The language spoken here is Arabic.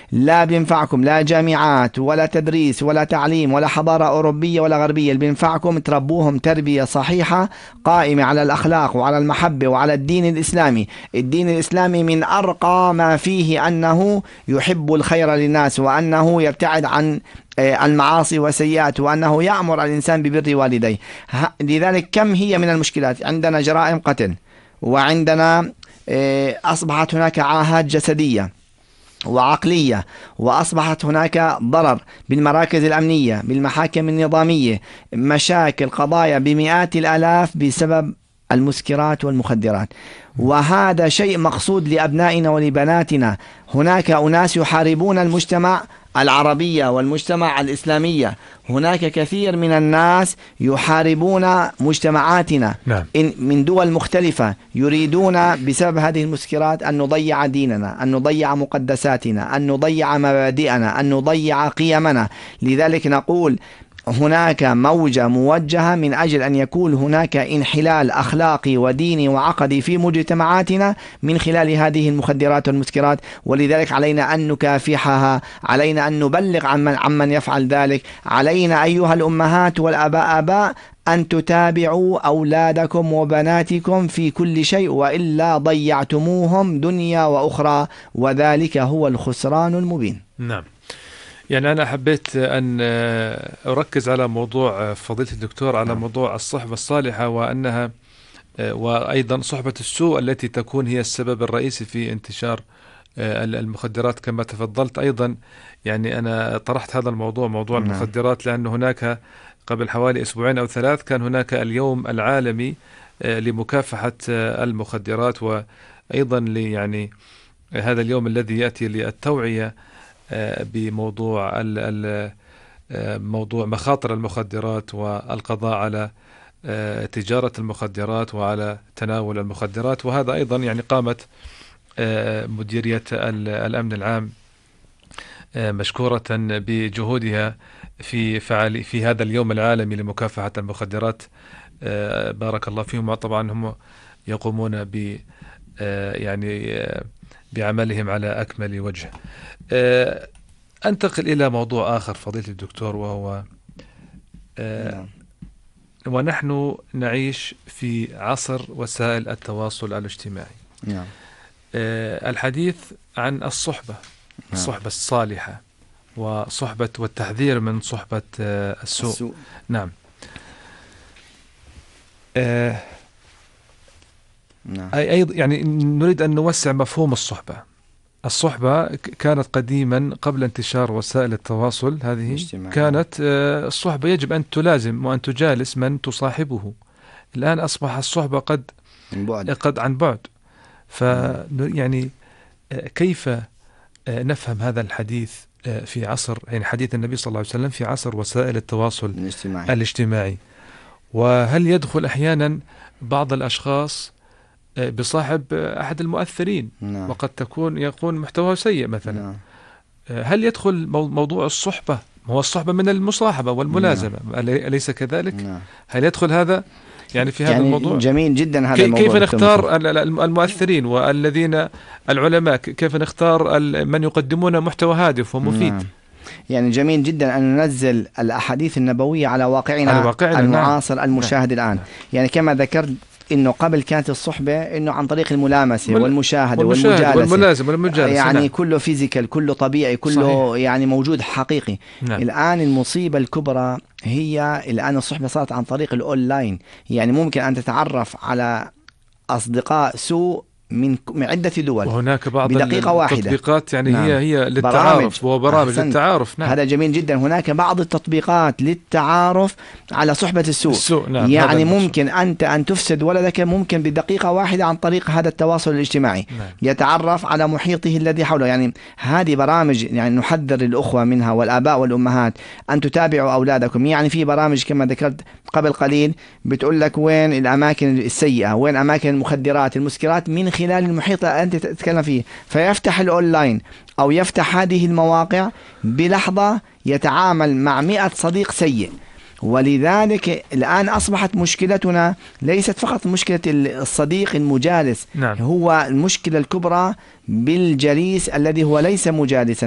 لا بينفعكم لا جامعات ولا تدريس ولا تعليم ولا حضارة أوروبية ولا غربية. اللي بينفعكم تربوهم تربية صحيحة قائمة على الأخلاق وعلى المحبة وعلى الدين الإسلامي. الدين الإسلامي من أرقى ما فيه أنه يحب الخير للناس، وأنه يبتعد عن المعاصي والسيئات، وأنه يأمر الإنسان ببر والديه. لذلك كم هي من المشكلات، عندنا جرائم قتل، وعندنا أصبحت هناك عاهات جسدية وعقلية، وأصبحت هناك ضرر بالمراكز الأمنية بالمحاكم النظامية، مشاكل قضايا بمئات الآلاف بسبب المسكرات والمخدرات. وهذا شيء مقصود لأبنائنا ولبناتنا. هناك أناس يحاربون المجتمع العربية والمجتمع الإسلامية، هناك كثير من الناس يحاربون مجتمعاتنا نعم. من دول مختلفة، يريدون بسبب هذه المسكرات أن نضيع ديننا، أن نضيع مقدساتنا، أن نضيع مبادئنا، أن نضيع قيمنا. لذلك نقول هناك موجة موجهة من أجل أن يكون هناك انحلال أخلاقي وديني وعقدي في مجتمعاتنا من خلال هذه المخدرات والمسكرات. ولذلك علينا أن نكافحها، علينا أن نبلغ عمن يفعل ذلك. علينا أيها الأمهات والآباء أن تتابعوا أولادكم وبناتكم في كل شيء، وإلا ضيعتموهم دنيا وأخرى، وذلك هو الخسران المبين. نعم. يعني أنا حبيت أن أركز على موضوع فضيلة الدكتور، على موضوع الصحبة الصالحة، وأنها وأيضا صحبة السوء التي تكون هي السبب الرئيسي في انتشار المخدرات كما تفضلت. أيضا يعني أنا طرحت هذا الموضوع، موضوع المخدرات، لأن هناك قبل حوالي 2 أو 3 كان هناك اليوم العالمي لمكافحة المخدرات، وأيضا يعني هذا اليوم الذي يأتي للتوعية بموضوع موضوع مخاطر المخدرات والقضاء على تجارة المخدرات وعلى تناول المخدرات. وهذا أيضا يعني قامت مديرية الأمن العام مشكورة بجهودها في هذا اليوم العالمي لمكافحة المخدرات. بارك الله فيهم. طبعا هم يقومون يعني بعملهم على أكمل وجه. أنتقل إلى موضوع آخر فضيلة الدكتور، وهو ونحن نعيش في عصر وسائل التواصل الاجتماعي. الحديث عن الصحبة الصالحة، وصحبة والتحذير من صحبة السوء. نعم. أيضا يعني نريد أن نوسع مفهوم الصحبة كانت قديما قبل انتشار وسائل التواصل هذه كانت الصحبة يجب أن تلازم وأن تجالس من تصاحبه. الآن أصبح الصحبة قد عن بعد. يعني كيف نفهم هذا الحديث في عصر، يعني حديث النبي صلى الله عليه وسلم في عصر وسائل التواصل الاجتماعي؟ وهل يدخل أحيانا بعض الأشخاص بصاحب أحد المؤثرين وقد يكون محتواه سيء مثلا؟ هل يدخل موضوع الصحبة؟ هو الصحبة من المصاحبة والملازمة، أليس كذلك؟ هل يدخل هذا يعني في هذا الموضوع؟ جميل جدا هذا الموضوع. كيف نختار المؤثرين والذين العلماء؟ كيف نختار من يقدمون محتوى هادف ومفيد؟ يعني جميل جدا أن ننزل الأحاديث النبوية على واقعنا المعاصر المشاهد الآن. يعني كما ذكرت إنه قبل كانت الصحبة إنه عن طريق الملامسة والمشاهدة والمجالسة، يعني كله فيزيكال، كله طبيعي، كله صحيح. يعني موجود حقيقي. الآن المصيبة الكبرى هي الآن الصحبة صارت عن طريق الأونلاين. يعني ممكن أن تتعرف على أصدقاء سوء من عدة دول، وهناك بعض بدقيقة واحدة التطبيقات يعني هي للتعارف وبرامج للتعارف. هذا جميل جدا. هناك بعض التطبيقات للتعارف على صحبة السوء. يعني ممكن أنت أن تفسد ولدك ممكن بدقيقة واحدة عن طريق هذا التواصل الاجتماعي. يتعرف على محيطه الذي حوله. يعني هذه برامج يعني نحذر الأخوة منها والآباء والأمهات أن تتابعوا أولادكم. يعني في برامج كما ذكرت قبل قليل بتقول لك وين الأماكن السيئة، وين أماكن المخدرات المسكرات، من خلال المحيط اللي أنت تتكلم فيه. فيفتح الأونلاين أو يفتح هذه المواقع بلحظة يتعامل مع 100 صديق سيء. ولذلك الآن أصبحت مشكلتنا ليست فقط مشكلة الصديق المجالس، هو المشكلة الكبرى بالجليس الذي هو ليس مجالسا.